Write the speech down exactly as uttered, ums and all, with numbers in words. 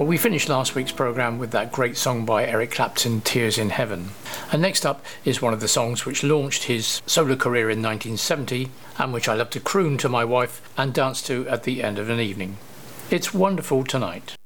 Well, we finished last week's programme with that great song by Eric Clapton, Tears in Heaven. And next up is one of the songs which launched his solo career in nineteen seventy and which I love to croon to my wife and dance to at the end of an evening. It's Wonderful Tonight.